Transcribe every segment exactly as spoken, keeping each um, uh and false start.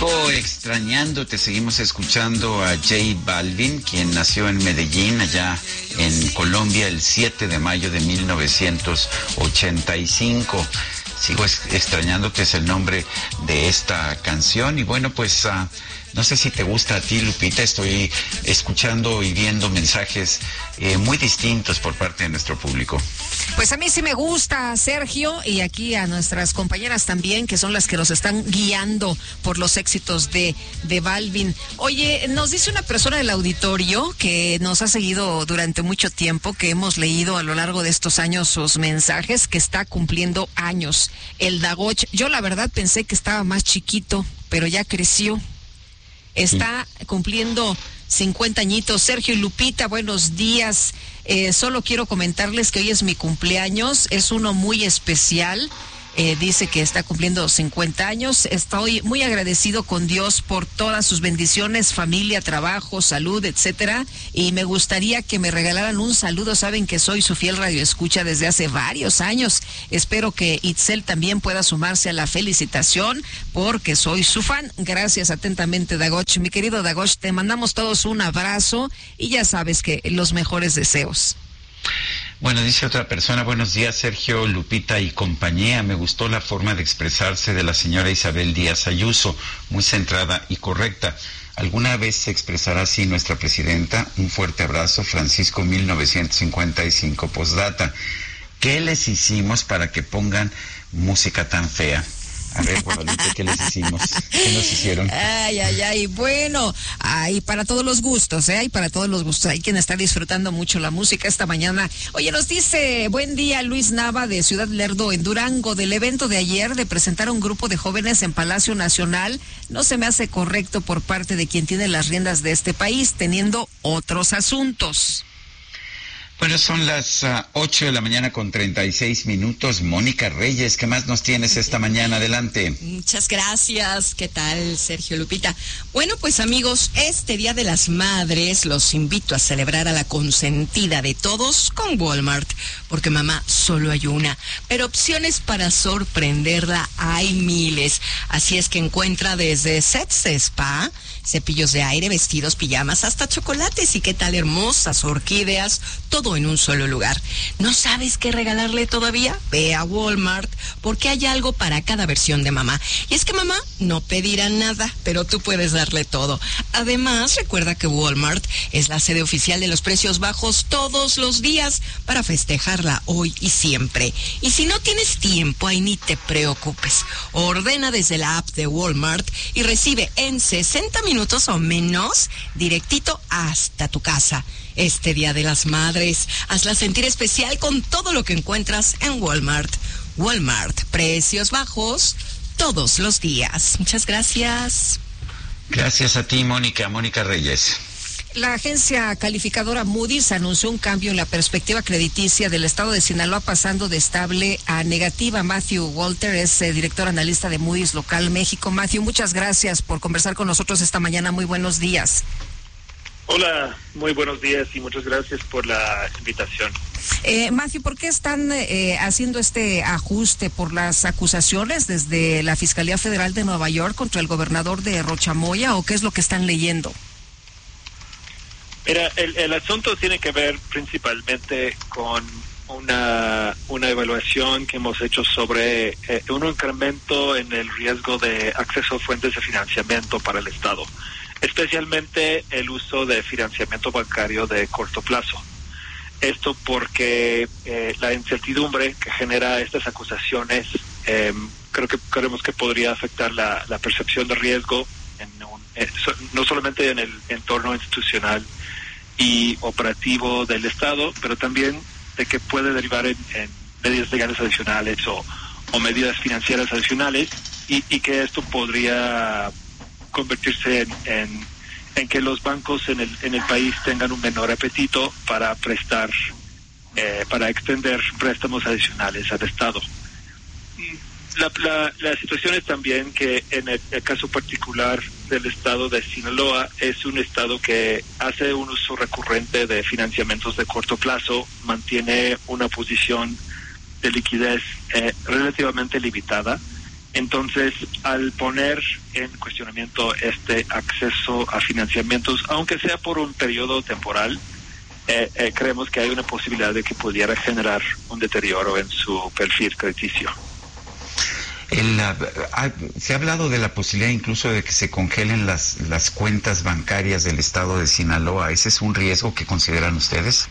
Sigo extrañándote. Seguimos escuchando a J Balvin, quien nació en Medellín, allá en Colombia, el siete de mayo de mil novecientos ochenta y cinco. Sigo extrañándote es el nombre de esta canción. Y bueno, pues uh, no sé si te gusta a ti, Lupita. Estoy escuchando y viendo mensajes eh, muy distintos por parte de nuestro público. Pues a mí sí me gusta, Sergio, y aquí a nuestras compañeras también, que son las que nos están guiando por los éxitos de, de Balvin. Oye, nos dice una persona del auditorio que nos ha seguido durante mucho tiempo, que hemos leído a lo largo de estos años sus mensajes, que está cumpliendo años. El Dagoch, yo la verdad pensé que estaba más chiquito, pero ya creció. Está cumpliendo cincuenta añitos. Sergio y Lupita, buenos días. Eh, solo quiero comentarles que hoy es mi cumpleaños, es uno muy especial. Eh, dice que está cumpliendo cincuenta años. Estoy muy agradecido con Dios por todas sus bendiciones, familia, trabajo, salud, etcétera. Y me gustaría que me regalaran un saludo. Saben que soy su fiel radioescucha desde hace varios años. Espero que Itzel también pueda sumarse a la felicitación, porque soy su fan. Gracias atentamente, Dagoch. Mi querido Dagoch, te mandamos todos un abrazo y ya sabes que los mejores deseos. Bueno, dice otra persona: buenos días, Sergio, Lupita y compañía. Me gustó la forma de expresarse de la señora Isabel Díaz Ayuso, muy centrada y correcta. ¿Alguna vez se expresará así nuestra presidenta? Un fuerte abrazo, Francisco mil novecientos cincuenta y cinco, postdata. ¿Qué les hicimos para que pongan música tan fea? A ver, Guadalupe, ¿qué les hicimos? ¿Qué nos hicieron? Ay, ay, ay, bueno, hay para todos los gustos, ¿eh? Hay para todos los gustos. Hay quien está disfrutando mucho la música esta mañana. Oye, nos dice, buen día, Luis Nava de Ciudad Lerdo, en Durango, del evento de ayer de presentar a un grupo de jóvenes en Palacio Nacional. No se me hace correcto por parte de quien tiene las riendas de este país, teniendo otros asuntos. Bueno, son las uh, ocho de la mañana con treinta y seis minutos. Mónica Reyes, ¿qué más nos tienes esta mañana? Adelante. Muchas gracias. ¿Qué tal, Sergio, Lupita? Bueno, pues amigos, este Día de las Madres los invito a celebrar a la consentida de todos con Walmart, porque mamá solo hay una, pero opciones para sorprenderla hay miles. Así es que encuentra desde sets de spa, cepillos de aire, vestidos, pijamas, hasta chocolates y qué tal hermosas orquídeas, todo en un solo lugar. ¿No sabes qué regalarle todavía? Ve a Walmart, porque hay algo para cada versión de mamá. Y es que mamá no pedirá nada, pero tú puedes darle todo. Además, recuerda que Walmart es la sede oficial de los precios bajos todos los días para festejarla hoy y siempre. Y si no tienes tiempo, ahí ni te preocupes. Ordena desde la app de Walmart y recibe en sesenta minutos o menos, directito hasta tu casa. Este Día de las Madres, hazla sentir especial con todo lo que encuentras en Walmart. Walmart, precios bajos todos los días. Muchas gracias. Gracias a ti, Mónica, Mónica Reyes. La agencia calificadora Moody's anunció un cambio en la perspectiva crediticia del estado de Sinaloa, pasando de estable a negativa. Matthew Walter es eh, director analista de Moody's Local México. Matthew, muchas gracias por conversar con nosotros esta mañana. Muy buenos días. Hola, muy buenos días y muchas gracias por la invitación. Eh, Matthew, ¿por qué están eh, haciendo este ajuste? ¿Por las acusaciones desde la Fiscalía Federal de Nueva York contra el gobernador de Rochamoya, o qué es lo que están leyendo? Mira, el, el asunto tiene que ver principalmente con una, una evaluación que hemos hecho sobre eh, un incremento en el riesgo de acceso a fuentes de financiamiento para el Estado, especialmente el uso de financiamiento bancario de corto plazo. Esto porque eh, la incertidumbre que genera estas acusaciones, eh, creo que creemos que podría afectar la, la percepción de riesgo, en un, eh, so, no solamente en el entorno institucional y operativo del Estado, pero también de que puede derivar en, en medidas legales adicionales o, o medidas financieras adicionales, y, y que esto podría convertirse en, en, en que los bancos en el, en el país tengan un menor apetito para prestar, eh, para extender préstamos adicionales al Estado. La, la, la situación es también que en el, el caso particular del estado de Sinaloa, es un estado que hace un uso recurrente de financiamientos de corto plazo, mantiene una posición de liquidez eh, relativamente limitada, Entonces, al poner en cuestionamiento este acceso a financiamientos, aunque sea por un periodo temporal, eh, eh, creemos que hay una posibilidad de que pudiera generar un deterioro en su perfil crediticio. El, uh, ha, se ha hablado de la posibilidad incluso de que se congelen las, las cuentas bancarias del estado de Sinaloa. ¿Ese es un riesgo que consideran ustedes?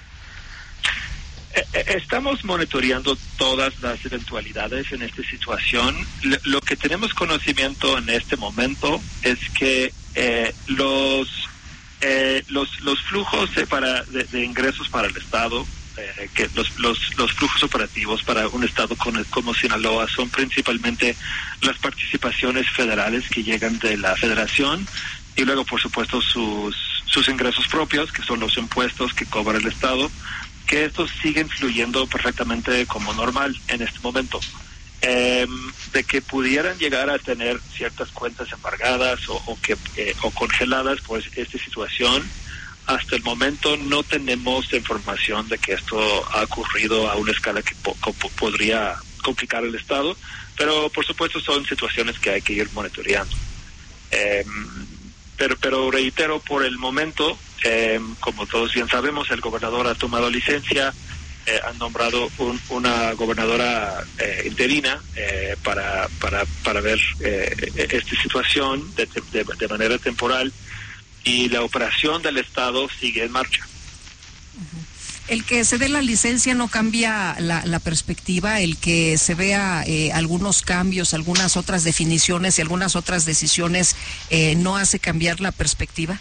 Estamos monitoreando todas las eventualidades en esta situación. Lo que tenemos conocimiento en este momento es que eh, los, eh, los los flujos de, para, de, de ingresos para el Estado, eh, que los, los los flujos operativos para un Estado con, como Sinaloa son principalmente las participaciones federales que llegan de la Federación y luego, por supuesto, sus sus ingresos propios, que son los impuestos que cobra el Estado, que estos siguen fluyendo perfectamente como normal en este momento. Eh, de que pudieran llegar a tener ciertas cuentas embargadas o, o que eh, o congeladas por esta situación, hasta el momento no tenemos información de que esto ha ocurrido a una escala que po- po- podría complicar el Estado, pero por supuesto son situaciones que hay que ir monitoreando. Eh, pero, pero reitero, por el momento, Eh, como todos bien sabemos, el gobernador ha tomado licencia, eh, han nombrado un, una gobernadora eh, interina eh, para, para, para ver eh, esta situación de, de, de manera temporal, y la operación del Estado sigue en marcha. El que se dé la licencia no cambia la, la perspectiva, el que se vea eh, algunos cambios, algunas otras definiciones y algunas otras decisiones eh, no hace cambiar la perspectiva.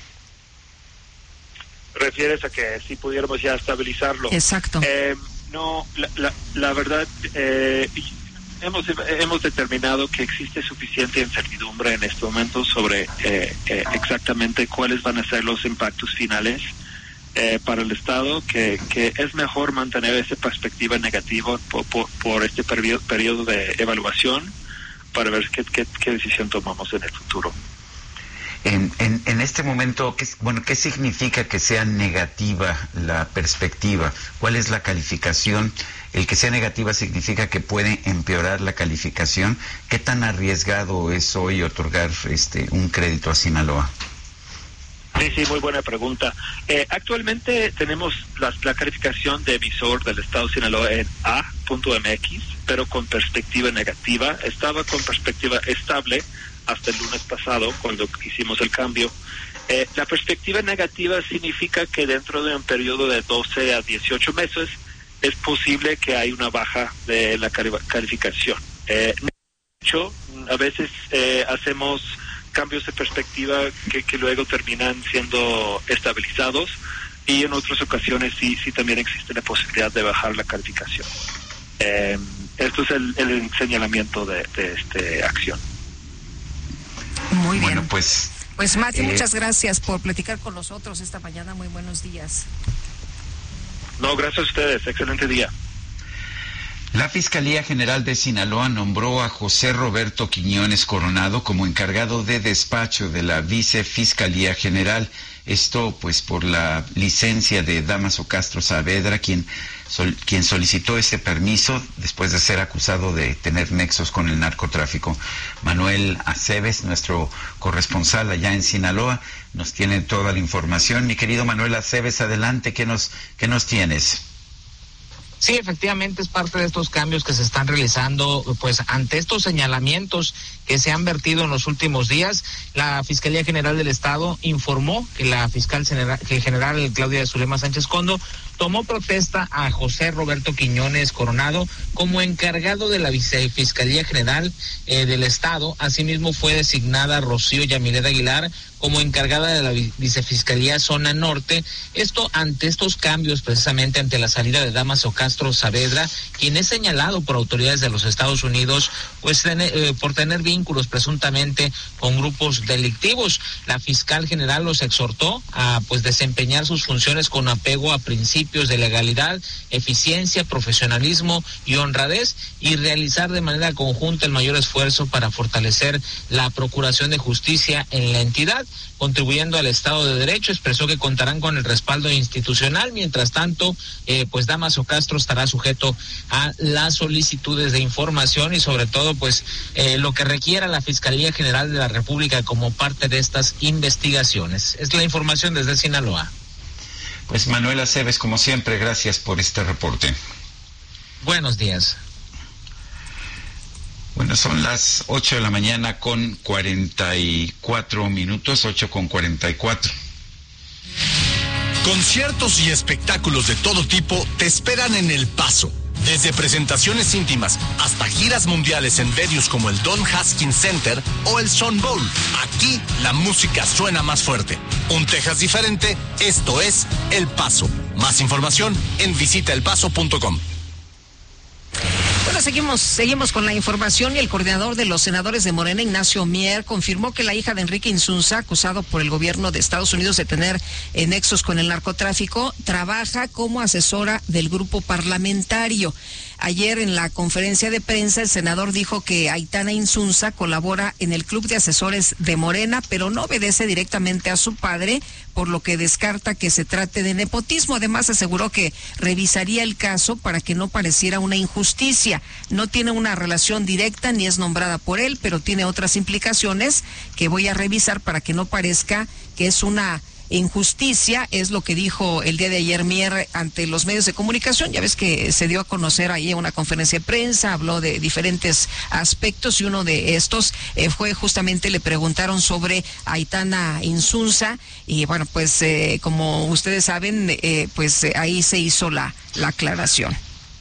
¿Refieres a que si pudiéramos ya estabilizarlo? Exacto. Eh, no, la, la, la verdad, eh, hemos hemos determinado que existe suficiente incertidumbre en este momento sobre eh, eh, exactamente cuáles van a ser los impactos finales eh, para el Estado, que, que es mejor mantener esa perspectiva negativa por, por, por este periodo, periodo de evaluación para ver qué, qué, qué decisión tomamos en el futuro. En, en, en este momento, ¿qué, bueno, ¿qué significa que sea negativa la perspectiva? ¿Cuál es la calificación? El que sea negativa significa que puede empeorar la calificación. ¿Qué tan arriesgado es hoy otorgar este un crédito a Sinaloa? Sí, sí, muy buena pregunta. Eh, actualmente tenemos la, la calificación de emisor del Estado de Sinaloa en A punto M X, pero con perspectiva negativa. Estaba con perspectiva estable hasta el lunes pasado, cuando hicimos el cambio. Eh, la perspectiva negativa significa que dentro de un periodo de doce a dieciocho meses es posible que haya una baja de la calificación. Eh, de hecho, a veces eh, hacemos cambios de perspectiva que, que luego terminan siendo estabilizados, y en otras ocasiones sí, sí también existe la posibilidad de bajar la calificación. Eh, esto es el, el señalamiento de, de esta acción. Muy bien. Bueno, pues... Pues Mati, eh, muchas gracias por platicar con nosotros esta mañana. Muy buenos días. No, gracias a ustedes. Excelente día. La Fiscalía General de Sinaloa nombró a José Roberto Quiñones Coronado como encargado de despacho de la Vicefiscalía General. Esto pues por la licencia de Dámaso Castro Saavedra, quien, sol, quien solicitó este permiso después de ser acusado de tener nexos con el narcotráfico. Manuel Aceves, nuestro corresponsal allá en Sinaloa, nos tiene toda la información. Mi querido Manuel Aceves, adelante, ¿qué nos, qué nos tienes? Sí, efectivamente es parte de estos cambios que se están realizando, pues ante estos señalamientos que se han vertido en los últimos días. La Fiscalía General del Estado informó que la fiscal general, que general Claudia Zulema Sánchez Condo tomó protesta a José Roberto Quiñones Coronado como encargado de la Vicefiscalía General eh, del Estado. Asimismo fue designada Rocío Yamilet Aguilar como encargada de la Vicefiscalía Zona Norte. Esto ante estos cambios, precisamente ante la salida de Dámaso Castro Saavedra, quien es señalado por autoridades de los Estados Unidos pues eh, por tener vínculos presuntamente con grupos delictivos. La fiscal general los exhortó a pues desempeñar sus funciones con apego a principios principios de legalidad, eficiencia, profesionalismo y honradez, y realizar de manera conjunta el mayor esfuerzo para fortalecer la procuración de justicia en la entidad, contribuyendo al Estado de Derecho. Expresó que contarán con el respaldo institucional. Mientras tanto, eh, pues Dámaso Castro estará sujeto a las solicitudes de información y sobre todo, pues, eh, lo que requiera la Fiscalía General de la República como parte de estas investigaciones. Es la información desde Sinaloa. Pues Manuel Aceves, como siempre, gracias por este reporte. Buenos días. Bueno, son las ocho de la mañana con cuarenta y cuatro minutos, ocho con cuarenta y cuatro. Conciertos y espectáculos de todo tipo te esperan en El Paso. Desde presentaciones íntimas hasta giras mundiales en venues como el Don Haskins Center o el Sun Bowl. Aquí la música suena más fuerte. Un Texas diferente, esto es El Paso. Más información en visita el paso punto com. Bueno, seguimos, seguimos con la información y el coordinador de los senadores de Morena, Ignacio Mier, confirmó que la hija de Enrique Insunza, acusado por el gobierno de Estados Unidos de tener eh, nexos con el narcotráfico, trabaja como asesora del grupo parlamentario. Ayer en la conferencia de prensa el senador dijo que Aitana Insunza colabora en el club de asesores de Morena, pero no obedece directamente a su padre, por lo que descarta que se trate de nepotismo. Además aseguró que revisaría el caso para que no pareciera una injusticia. No tiene una relación directa ni es nombrada por él, pero tiene otras implicaciones que voy a revisar para que no parezca que es una injusticia, es lo que dijo el día de ayer Mier ante los medios de comunicación. Ya ves que se dio a conocer ahí en una conferencia de prensa, habló de diferentes aspectos y uno de estos eh, fue justamente, le preguntaron sobre Aitana Insunza y bueno, pues eh, como ustedes saben, eh, pues eh, ahí se hizo la, la aclaración.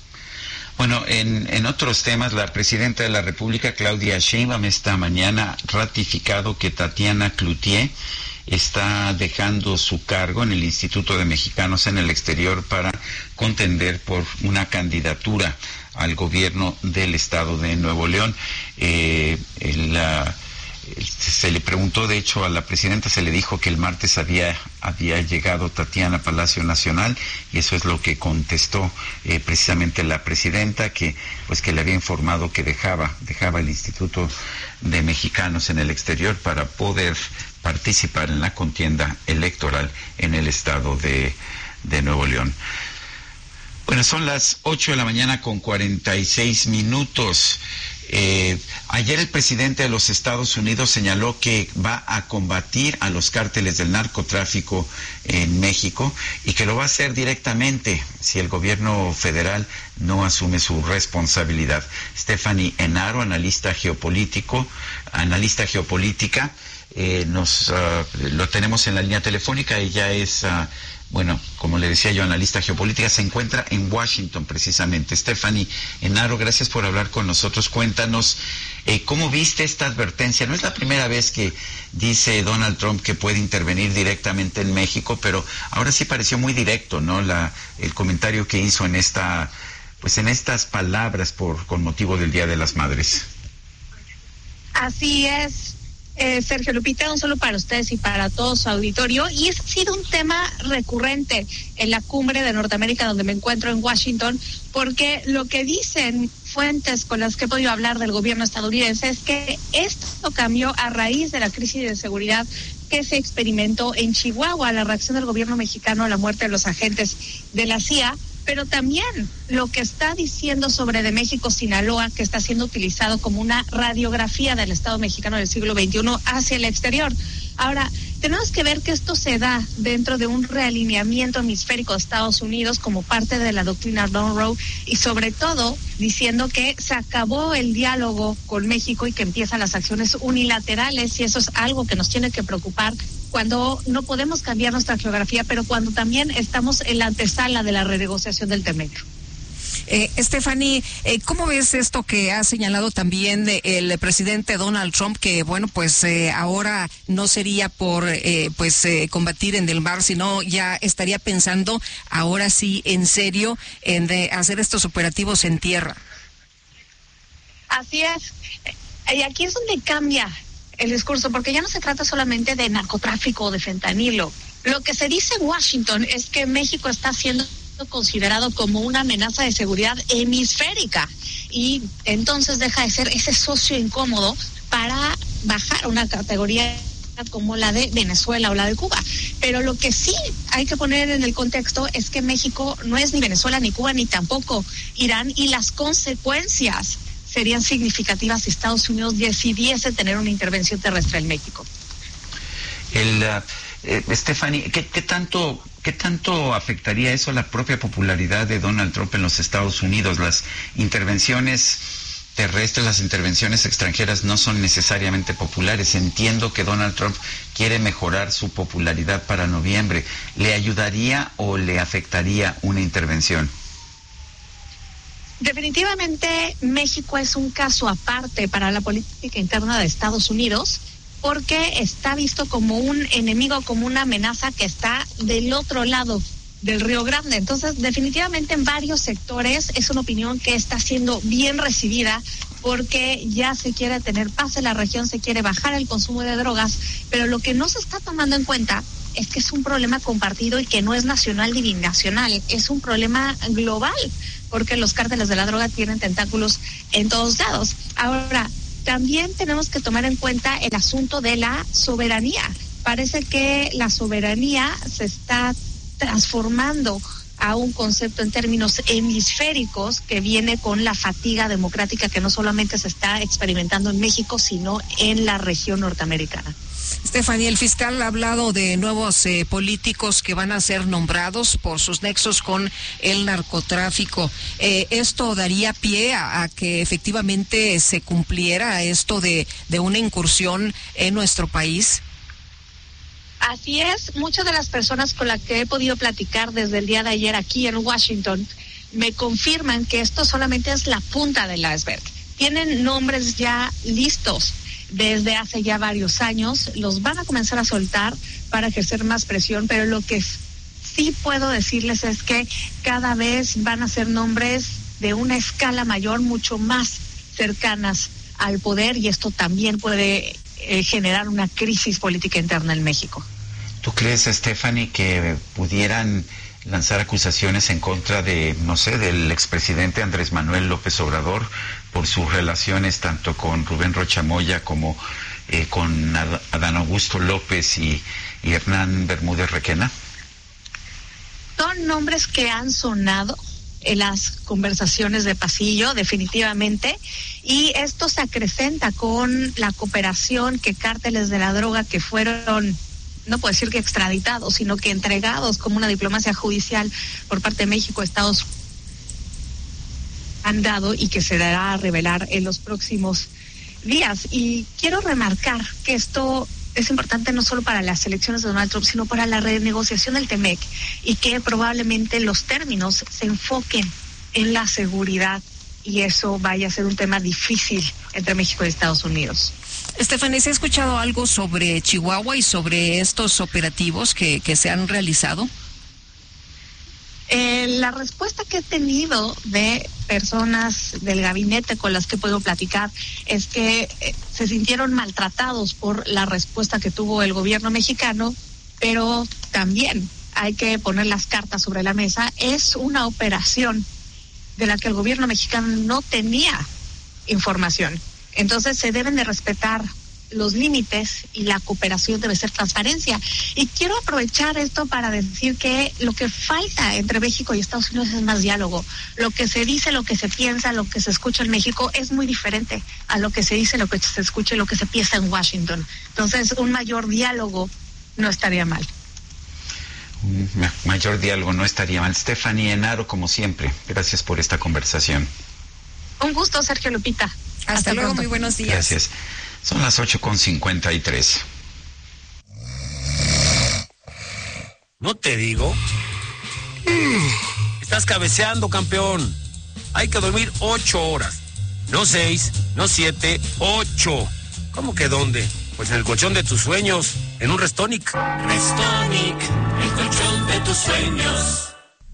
Bueno, en, en otros temas, la presidenta de la República, Claudia Sheinbaum, esta mañana ha ratificado que Tatiana Cloutier está dejando su cargo en el Instituto de Mexicanos en el Exterior para contender por una candidatura al gobierno del estado de Nuevo León. Eh, la, se le preguntó, de hecho, a la presidenta, se le dijo que el martes había, había llegado Tatiana a Palacio Nacional, y eso es lo que contestó eh, precisamente la presidenta, que pues que le había informado que dejaba, dejaba el Instituto de Mexicanos en el Exterior para poder participar en la contienda electoral en el estado de, de Nuevo León. Bueno, son las ocho de la mañana con cuarenta y seis minutos. Eh, ayer el presidente de los Estados Unidos señaló que va a combatir a los cárteles del narcotráfico en México y que lo va a hacer directamente si el gobierno federal no asume su responsabilidad. Stephanie Enaro, analista geopolítico, analista geopolítica, eh, nos uh, lo tenemos en la línea telefónica. Ella es uh, bueno, como le decía yo, analista geopolítica, se encuentra en Washington precisamente. Stephanie Enaro, gracias por hablar con nosotros. Cuéntanos, eh, ¿cómo viste esta advertencia? No es la primera vez que dice Donald Trump que puede intervenir directamente en México, pero ahora sí pareció muy directo, ¿no? La, el comentario que hizo en esta, pues en estas palabras por, con motivo del Día de las Madres. Así es. Eh, Sergio, Lupita, no solo para ustedes y para todo su auditorio, y es ha sido un tema recurrente en la cumbre de Norteamérica donde me encuentro en Washington, porque lo que dicen fuentes con las que he podido hablar del gobierno estadounidense es que esto cambió a raíz de la crisis de seguridad que se experimentó en Chihuahua, la reacción del gobierno mexicano a la muerte de los agentes de la C I A, pero también lo que está diciendo sobre de México Sinaloa, que está siendo utilizado como una radiografía del Estado mexicano del siglo veintiuno hacia el exterior. Ahora, tenemos que ver que esto se da dentro de un realineamiento hemisférico de Estados Unidos como parte de la doctrina Monroe y sobre todo diciendo que se acabó el diálogo con México y que empiezan las acciones unilaterales, y eso es algo que nos tiene que preocupar cuando no podemos cambiar nuestra geografía, pero cuando también estamos en la antesala de la renegociación del TEMEC. Eh, Stephanie, eh, ¿cómo ves esto que ha señalado también el presidente Donald Trump, que bueno, pues eh, ahora no sería por eh, pues eh, combatir en el mar, sino ya estaría pensando ahora sí en serio en de hacer estos operativos en tierra? Así es. Y aquí es donde cambia el discurso, porque ya no se trata solamente de narcotráfico o de fentanilo. Lo que se dice en Washington es que México está haciendo considerado como una amenaza de seguridad hemisférica y entonces deja de ser ese socio incómodo para bajar a una categoría como la de Venezuela o la de Cuba. Pero lo que sí hay que poner en el contexto es que México no es ni Venezuela, ni Cuba, ni tampoco Irán, y las consecuencias serían significativas si Estados Unidos decidiese tener una intervención terrestre en México. El, uh, eh, Stephanie, ¿qué, qué tanto... ¿Qué tanto afectaría eso a la propia popularidad de Donald Trump en los Estados Unidos? Las intervenciones terrestres, las intervenciones extranjeras no son necesariamente populares. Entiendo que Donald Trump quiere mejorar su popularidad para noviembre. ¿Le ayudaría o le afectaría una intervención? Definitivamente México es un caso aparte para la política interna de Estados Unidos, porque está visto como un enemigo, como una amenaza que está del otro lado del Río Grande. Entonces, definitivamente en varios sectores es una opinión que está siendo bien recibida, porque ya se quiere tener paz en la región, se quiere bajar el consumo de drogas, pero lo que no se está tomando en cuenta es que es un problema compartido y que no es nacional ni binacional, es un problema global, porque los cárteles de la droga tienen tentáculos en todos lados. Ahora, también tenemos que tomar en cuenta el asunto de la soberanía. Parece que la soberanía se está transformando a un concepto en términos hemisféricos que viene con la fatiga democrática que no solamente se está experimentando en México, sino en la región norteamericana. Stephanie, el fiscal ha hablado de nuevos eh, políticos que van a ser nombrados por sus nexos con el narcotráfico. Eh, ¿Esto daría pie a, a que efectivamente se cumpliera esto de, de una incursión en nuestro país? Así es, muchas de las personas con las que he podido platicar desde el día de ayer aquí en Washington me confirman que esto solamente es la punta del iceberg. Tienen nombres ya listos desde hace ya varios años, los van a comenzar a soltar para ejercer más presión, pero lo que sí puedo decirles es que cada vez van a ser nombres de una escala mayor, mucho más cercanas al poder, y esto también puede eh, generar una crisis política interna en México. ¿Tú crees, Stephanie, que pudieran lanzar acusaciones en contra de, no sé, del expresidente Andrés Manuel López Obrador por sus relaciones tanto con Rubén Rocha Moya como eh, con Adán Augusto López y, y Hernán Bermúdez Requena? Son nombres que han sonado en las conversaciones de pasillo, definitivamente, y esto se acrecenta con la cooperación que cárteles de la droga que fueron, no puedo decir que extraditados, sino que entregados como una diplomacia judicial por parte de México, Estados Unidos, han dado y que se dará a revelar en los próximos días. Y quiero remarcar que esto es importante no solo para las elecciones de Donald Trump, sino para la renegociación del TEMEC, y que probablemente los términos se enfoquen en la seguridad, y eso vaya a ser un tema difícil entre México y Estados Unidos. Stephanie, ¿se ha escuchado algo sobre Chihuahua y sobre estos operativos que, que se han realizado? Eh, la respuesta que he tenido de personas del gabinete con las que puedo platicar es que eh, se sintieron maltratados por la respuesta que tuvo el gobierno mexicano, pero también hay que poner las cartas sobre la mesa. Es una operación de la que el gobierno mexicano no tenía información. Entonces se deben de respetar los límites y la cooperación debe ser transparencia. Y quiero aprovechar esto para decir que lo que falta entre México y Estados Unidos es más diálogo. Lo que se dice, lo que se piensa, lo que se escucha en México es muy diferente a lo que se dice, lo que se escucha y lo que se piensa en Washington. Entonces, un mayor diálogo no estaría mal. Un mayor diálogo no estaría mal. Stephanie Enaro, como siempre, gracias por esta conversación. Un gusto, Sergio, Lupita. Hasta, Hasta luego, muy buenos días. Gracias. Son las ocho con cincuenta y tres. ¿No te digo? Estás cabeceando, campeón. Hay que dormir ocho horas. No seis, no siete, ocho. ¿Cómo que dónde? Pues en el colchón de tus sueños, en un Restonic. Restonic, el colchón de tus sueños.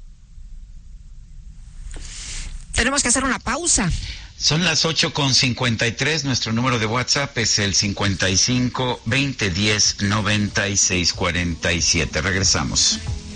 Tenemos que hacer una pausa. Son las ocho con cincuenta y tres, nuestro número de WhatsApp es el cincuenta y cinco, veinte diez, noventa y seis cuarenta y siete. Regresamos.